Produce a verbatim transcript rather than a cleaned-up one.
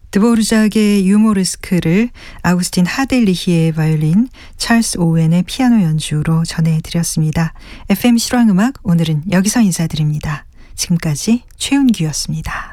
드보르작의 유모르스크를 아우구스틴 하델리히의 바이올린, 찰스 오웬의 피아노 연주로 전해드렸습니다. 에프엠 실황음악 오늘은 여기서 인사드립니다. 지금까지 최윤규였습니다.